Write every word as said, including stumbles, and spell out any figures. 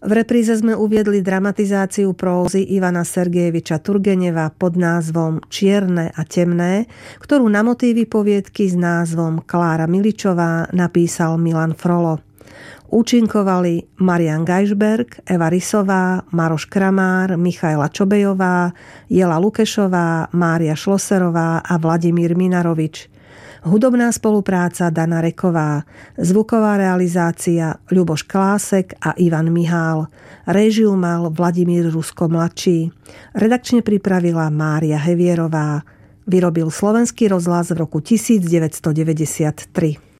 V repríze sme uviedli dramatizáciu prózy Ivana Sergejeviča Turgeneva pod názvom Čierne a temné, ktorú na motívy poviedky s názvom Klára Miličová napísal Milan Frolo. Účinkovali Marian Gajšberg, Eva Rysová, Maroš Kramár, Michaela Čobejová, Jela Lukešová, Mária Šloserová a Vladimír Minarovič. Hudobná spolupráca Dana Reková, zvuková realizácia Ľuboš Klásek a Ivan Mihál. Réžiu mal Vladimír Rusko mladší. Redakčne pripravila Mária Hevierová. Vyrobil Slovenský rozhlas v roku devätnásťstodeväťdesiattri.